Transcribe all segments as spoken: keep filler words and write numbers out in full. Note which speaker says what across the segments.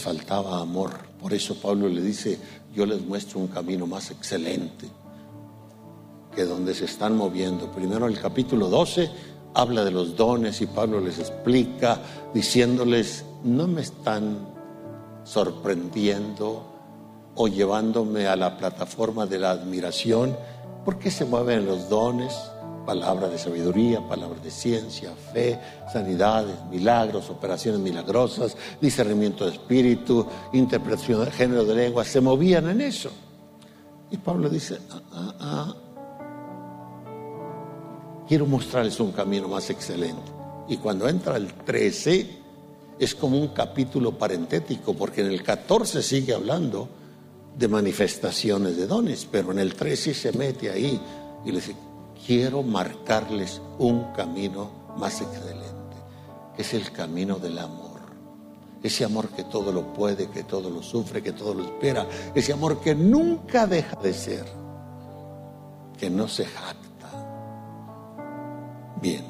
Speaker 1: faltaba amor. Por eso Pablo le dice: yo les muestro un camino más excelente que donde se están moviendo. Primero el capítulo doce habla de los dones y Pablo les explica diciéndoles: no me están sorprendiendo o llevándome a la plataforma de la admiración, porque se mueven los dones, palabra de sabiduría, palabra de ciencia, fe, sanidades, milagros, operaciones milagrosas, discernimiento de espíritu, interpretación de género de lengua, se movían en eso. Y Pablo dice: ah, ah, ah, quiero mostrarles un camino más excelente. Y cuando entra el trece, es como un capítulo parentético, porque en el catorce sigue hablando de manifestaciones de dones, pero en el trece se mete ahí y le dice: quiero marcarles un camino más excelente, que es el camino del amor. Ese amor que todo lo puede, que todo lo sufre, que todo lo espera. Ese amor que nunca deja de ser, que no se jacta. Bien,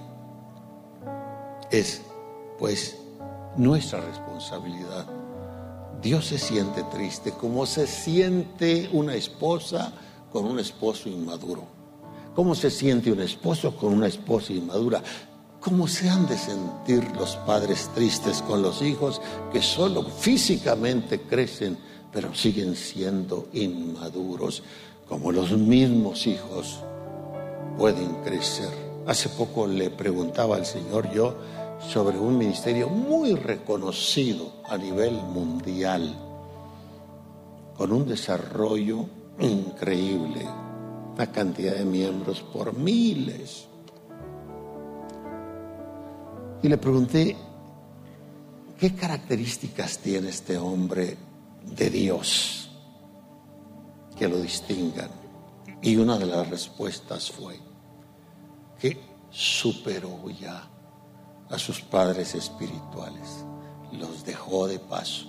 Speaker 1: es pues nuestra responsabilidad. Dios se siente triste como se siente una esposa con un esposo inmaduro. ¿Cómo se siente un esposo con una esposa inmadura? ¿Cómo se han de sentir los padres tristes con los hijos que solo físicamente crecen, pero siguen siendo inmaduros? Como los mismos hijos pueden crecer. Hace poco le preguntaba al Señor yo sobre un ministerio muy reconocido a nivel mundial, con un desarrollo increíble, una cantidad de miembros por miles. Y le pregunté: ¿qué características tiene este hombre de Dios que lo distingan? Y una de las respuestas fue que superó ya a sus padres espirituales, los dejó de paso.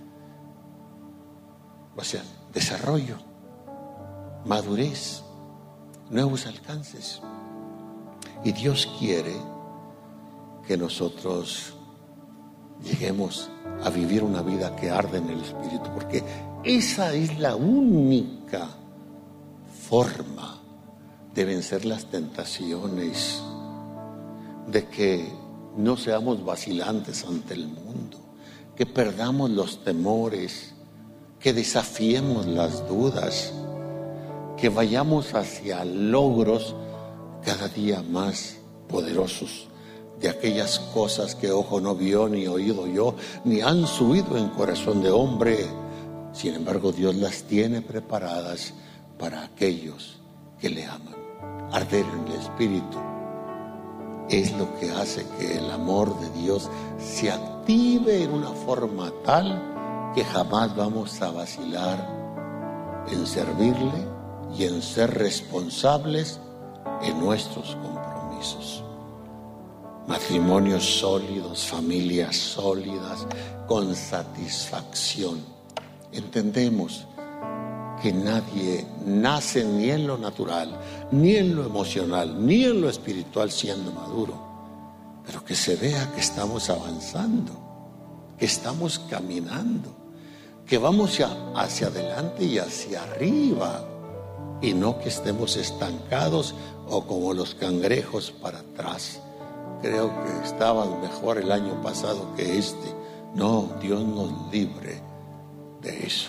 Speaker 1: O sea, desarrollo, madurez, nuevos alcances. Y Dios quiere que nosotros lleguemos a vivir una vida que arde en el Espíritu, porque esa es la única forma de vencer las tentaciones, de que no seamos vacilantes ante el mundo, que perdamos los temores, que desafiemos las dudas, que vayamos hacia logros cada día más poderosos, de aquellas cosas que ojo no vio, ni oído yo, ni han subido en corazón de hombre. Sin embargo, Dios las tiene preparadas para aquellos que le aman. Arder en el Espíritu es lo que hace que el amor de Dios se active en una forma tal que jamás vamos a vacilar en servirle y en ser responsables en nuestros compromisos. Matrimonios sólidos, familias sólidas, con satisfacción. Entendemos que nadie nace ni en lo natural, ni en lo emocional, ni en lo espiritual siendo maduro, pero que se vea que estamos avanzando, que estamos caminando, que vamos hacia, hacia adelante y hacia arriba, y no que estemos estancados o como los cangrejos para atrás. Creo que estaban mejor el año pasado que este. No, Dios nos libre de eso.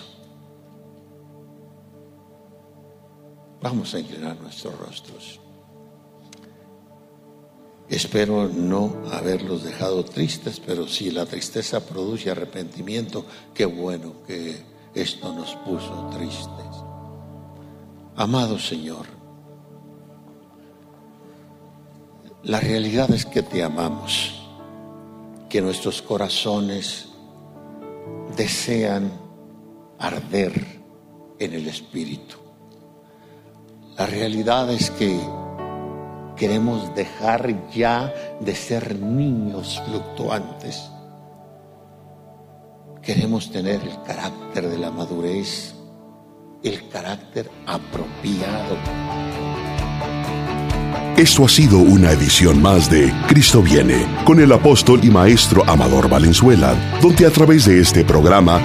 Speaker 1: Vamos a inclinar nuestros rostros. Espero no haberlos dejado tristes, pero si la tristeza produce arrepentimiento, qué bueno que esto nos puso tristes. Amado Señor, la realidad es que te amamos, que nuestros corazones desean arder en el Espíritu. La realidad es que queremos dejar ya de ser niños fluctuantes. Queremos tener el carácter de la madurez, el carácter apropiado.
Speaker 2: Esto ha sido una edición más de Cristo Viene, con el apóstol y maestro Amador Valenzuela, donde a través de este programa